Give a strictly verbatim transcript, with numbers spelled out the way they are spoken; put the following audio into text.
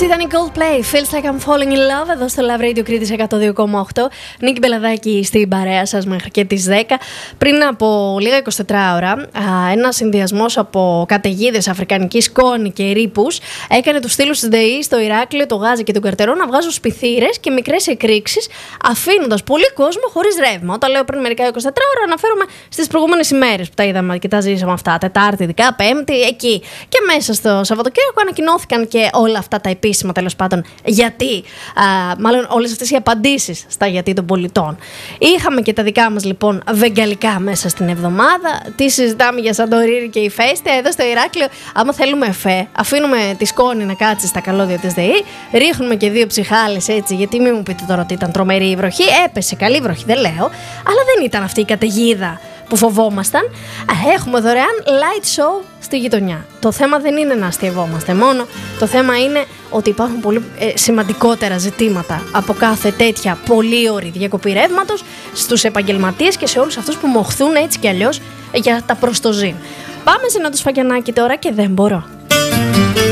Ήταν η Coldplay, Feels Like I'm Falling in Love, εδώ στο Love Radio Κρήτης εκατό δύο κόμμα οκτώ. Νίκη Μπελαδάκη στην παρέα σας μέχρι και τις δέκα. Πριν από λίγα εικοσιτέσσερις ώρα, ένας συνδυασμός από καταιγίδες αφρικανικής σκόνη και ρήπους έκανε τους στήλους της ΔΕΗ στο Ηράκλειο, το Γάζι και τον Καρτερό να βγάζουν σπιθύρες και μικρές εκρήξεις, αφήνοντας πολύ κόσμο χωρίς ρεύμα. Όταν λέω πριν μερικά εικοσιτέσσερις ώρα, αναφέρομαι στις προηγούμενες ημέρες που τα είδαμε και τα ζήσαμε αυτά. Τετάρτη, ειδικά, Πέμπτη, εκεί. Και μέσα στο Σαββατοκύριακο ανακοινώθηκαν και όλα αυτά τα επίσημα, τέλος πάντων, γιατί, α, μάλλον όλες αυτές οι απαντήσεις στα γιατί των πολιτών. Είχαμε και τα δικά μας λοιπόν βεγγαλικά μέσα στην εβδομάδα. Τι συζητάμε για Σαντορίνη και ηφαίστεια. Εδώ στο Ηράκλειο, άμα θέλουμε εφέ, αφήνουμε τη σκόνη να κάτσει στα καλώδια της ΔΕΗ, ρίχνουμε και δύο ψυχάλες έτσι, γιατί μην μου πείτε τώρα ότι ήταν τρομερή η βροχή. Έπεσε καλή βροχή, δεν λέω, αλλά δεν ήταν αυτή η καταιγίδα που φοβόμασταν. Έχουμε δωρεάν light show στη γειτονιά. Το θέμα δεν είναι να αστειευόμαστε μόνο. Το θέμα είναι ότι υπάρχουν πολύ ε, σημαντικότερα ζητήματα από κάθε τέτοια πολύ ώρη διακοπή ρεύματος στους επαγγελματίες και σε όλους αυτούς που μοχθούν έτσι κι αλλιώς για τα προστοζήν. Πάμε σε ένα του σφαγιανάκι τώρα και δεν μπορώ.